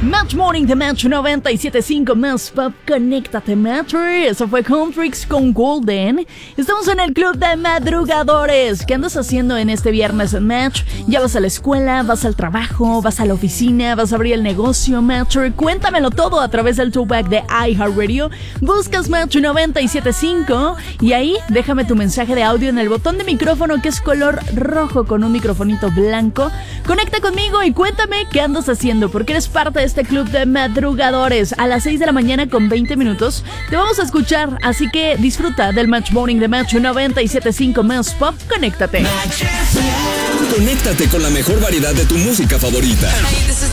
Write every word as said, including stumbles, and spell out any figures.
Match Morning de Match noventa y siete punto cinco más Pop, conéctate Match. Eso fue Contrix con Golden. Estamos en el club de madrugadores. ¿Qué andas haciendo en este viernes en Match? ¿Ya vas a la escuela? ¿Vas al trabajo? ¿Vas a la oficina? ¿Vas a abrir el negocio Match? Cuéntamelo todo a través del throwback de iHeartRadio. Buscas Match noventa y siete punto cinco y ahí déjame tu mensaje de audio en el botón de micrófono que es color rojo con un microfonito blanco. Conecta conmigo y cuéntame qué andas haciendo, porque eres parte de este club de madrugadores. A las seis de la mañana con veinte minutos te vamos a escuchar, así que disfruta del Match Morning de Match noventa y siete punto cinco más Pop. Conéctate. Conéctate con la mejor variedad de tu música favorita. Hey, this is